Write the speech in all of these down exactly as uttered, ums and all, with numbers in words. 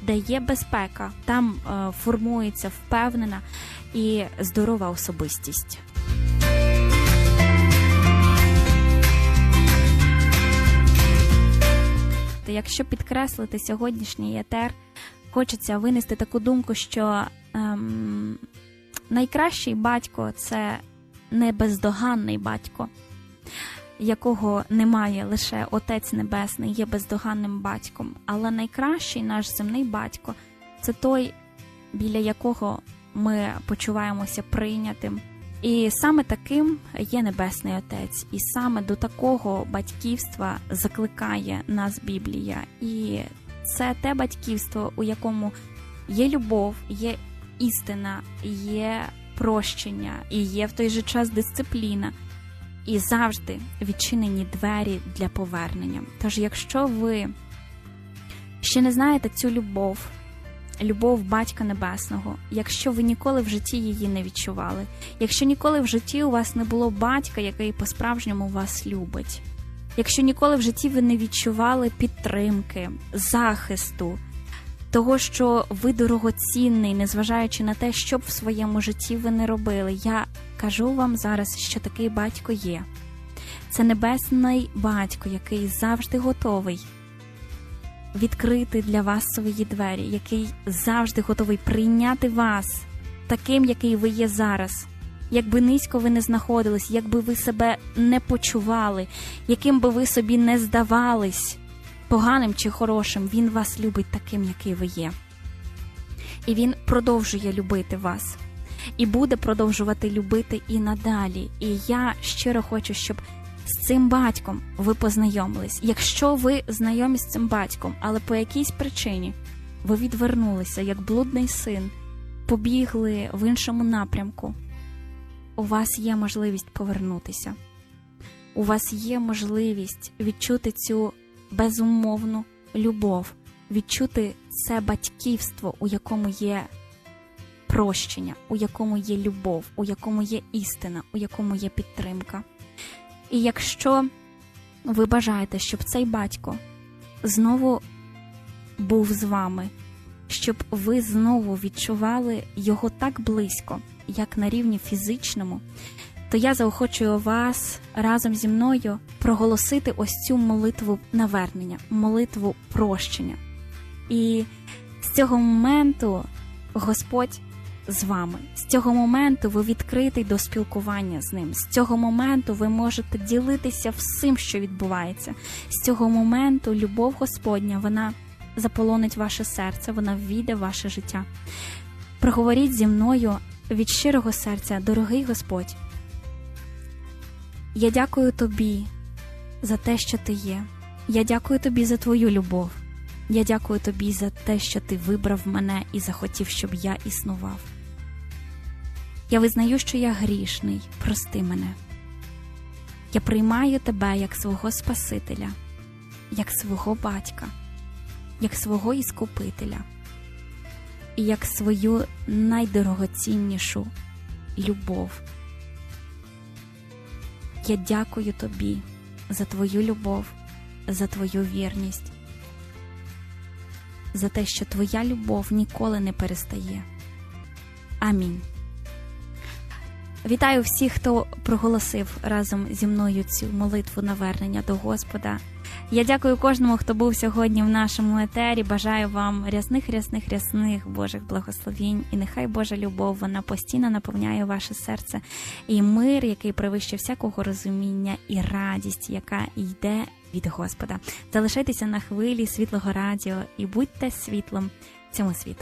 де є безпека, там е, формується впевнена і здорова особистість. Якщо підкреслити сьогоднішній етер, хочеться винести таку думку, що ем, найкращий батько – це не бездоганний батько, якого немає лише Отець Небесний, є бездоганним батьком. Але найкращий наш земний батько – це той, біля якого ми почуваємося прийнятим. І саме таким є Небесний Отець. І саме до такого батьківства закликає нас Біблія. І це те батьківство, у якому є любов, є істина, є прощення, і є в той же час дисципліна. І завжди відчинені двері для повернення. Тож, якщо ви ще не знаєте цю любов, любов Батька Небесного, якщо ви ніколи в житті її не відчували, якщо ніколи в житті у вас не було батька, який по-справжньому вас любить, якщо ніколи в житті ви не відчували підтримки, захисту, того, що ви дорогоцінний, незважаючи на те, що б в своєму житті ви не робили, я кажу вам зараз, що такий батько є. Це Небесний Батько, який завжди готовий відкрити для вас свої двері, який завжди готовий прийняти вас таким, який ви є зараз. Якби низько ви не знаходились, якби ви себе не почували, яким би ви собі не здавались, поганим чи хорошим, Він вас любить таким, який ви є. І Він продовжує любити вас. І буде продовжувати любити і надалі. І я щиро хочу, щоб з цим батьком ви познайомились. Якщо ви знайомі з цим батьком, але по якійсь причині ви відвернулися, як блудний син, побігли в іншому напрямку, у вас є можливість повернутися. У вас є можливість відчути цю безумовну любов, відчути це батьківство, у якому є прощення, у якому є любов, у якому є істина, у якому є підтримка. І якщо ви бажаєте, щоб цей батько знову був з вами, щоб ви знову відчували його так близько, як на рівні фізичному, то я заохочую вас разом зі мною проголосити ось цю молитву навернення, молитву прощення. І з цього моменту Господь з вами. З цього моменту ви відкритий до спілкування з Ним. З цього моменту ви можете ділитися всім, що відбувається. З цього моменту любов Господня, вона заполонить ваше серце, вона ввійде в ваше життя. Проговоріть зі мною від щирого серця: дорогий Господь, я дякую Тобі за те, що Ти є. Я дякую Тобі за Твою любов. Я дякую Тобі за те, що Ти вибрав мене і захотів, щоб я існував. Я визнаю, що я грішний, прости мене. Я приймаю Тебе як свого Спасителя, як свого батька, як свого Іскупителя і як свою найдорогоціннішу любов. Я дякую Тобі за Твою любов, за Твою вірність, за те, що Твоя любов ніколи не перестає. Амінь. Вітаю всіх, хто проголосив разом зі мною цю молитву навернення до Господа. Я дякую кожному, хто був сьогодні в нашому етері. Бажаю вам рясних-рясних-рясних Божих благословінь. І нехай Божа любов, вона постійно наповняє ваше серце. І мир, який перевищує всякого розуміння, і радість, яка йде від Господа. Залишайтеся на хвилі Світлого Радіо і будьте світлом цьому світу.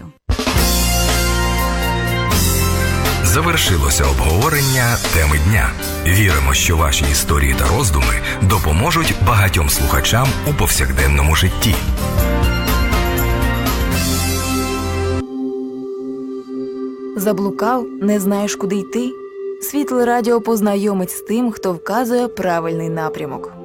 Завершилося обговорення теми дня. Віримо, що ваші історії та роздуми допоможуть багатьом слухачам у повсякденному житті. Заблукав, не знаєш, куди йти? Світле радіо познайомить з тим, хто вказує правильний напрямок.